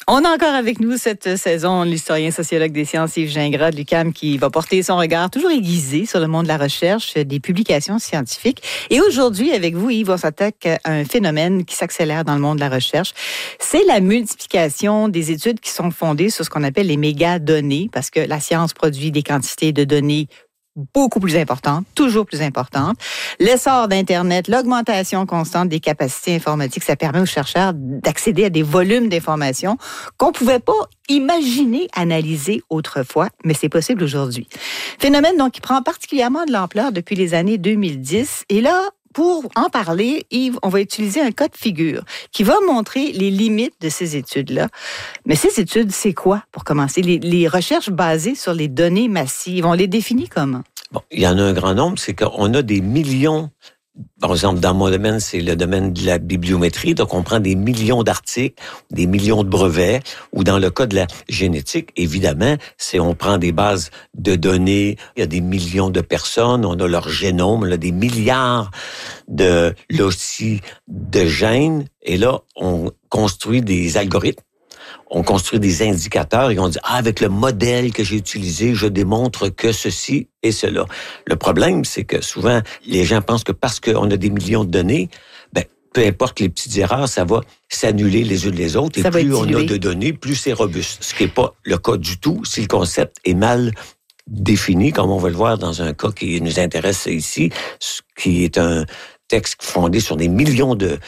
On a encore avec nous cette saison l'historien sociologue des sciences Yves Gingras de l'UQAM qui va porter son regard toujours aiguisé sur le monde de la recherche, des publications scientifiques. Et aujourd'hui, avec vous, Yves, on s'attaque à un phénomène qui s'accélère dans le monde de la recherche. C'est la multiplication des études qui sont fondées sur ce qu'on appelle les mégadonnées, parce que la science produit des quantités de données beaucoup plus importante, toujours plus importante. L'essor d'Internet, l'augmentation constante des capacités informatiques, ça permet aux chercheurs d'accéder à des volumes d'informations qu'on ne pouvait pas imaginer analyser autrefois, mais c'est possible aujourd'hui. Phénomène donc qui prend particulièrement de l'ampleur depuis les années 2010. Et là, pour en parler, Yves, on va utiliser un cas de figure qui va montrer les limites de ces études-là. Mais ces études, c'est quoi, pour commencer? Les recherches basées sur les données massives, on les définit comment? Bon, il y en a un grand nombre, c'est qu'on a des millions. Par exemple, dans mon domaine, c'est le domaine de la bibliométrie, donc on prend des millions d'articles, des millions de brevets, ou dans le cas de la génétique, évidemment, on prend des bases de données, il y a des millions de personnes, on a leur génome, on a des milliards de loci de gènes, et là, on construit des algorithmes. On construit des indicateurs et on dit, avec le modèle que j'ai utilisé, je démontre que ceci et cela. Le problème, c'est que souvent, les gens pensent que parce qu'on a des millions de données, peu importe les petites erreurs, ça va s'annuler les unes les autres. Et plus on a de données, plus c'est robuste. Ce qui n'est pas le cas du tout si le concept est mal défini, comme on va le voir dans un cas qui nous intéresse ici, qui est un texte fondé sur des millions de